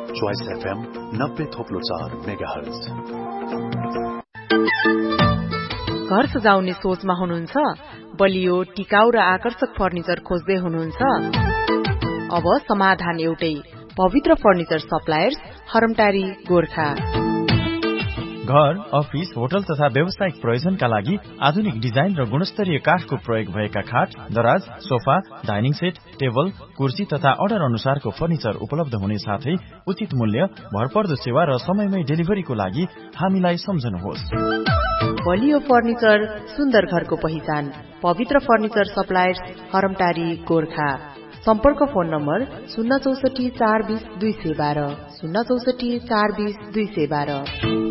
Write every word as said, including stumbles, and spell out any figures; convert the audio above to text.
Choice FM नब्बे थोप्लो चार megahertz. घर सजाउने सोचमा हुनुहुन्छ? बलियो, टिकाउ र आकर्षक फर्निचर खोज्दै हुनुहुन्छ? अब समाधान एउटै, पवित्र फर्निचर सप्लायर्स, हरमटारी, गोर्खा। घर, अफिस, होटल तथा व्यावसायिक प्रयोजनका लागि आधुनिक डिजाइन र गुणस्तरीय काठको प्रयोग भएका खाट, दराज, सोफा, डाइनिङ सेट, टेबल, कुर्सी तथा अर्डर अनुसारको फर्निचर उपलब्ध हुने साथै उचित मूल्य, भरपर्दो सेवा र समयमै डेलिभरीको लागि हामीलाई सम्झनुहोस्। बलियो फर्निचर, सुन्दर घरको पहिचान, पवित्र फर्निचर सप्लायर्स, हरमटारी, गोर्खा। सम्पर्क फोन नम्बर शून्य चौसठी चार बीस दुई सय बाह्र शून्य चौसठी चार बीस दुई सय बाह्र।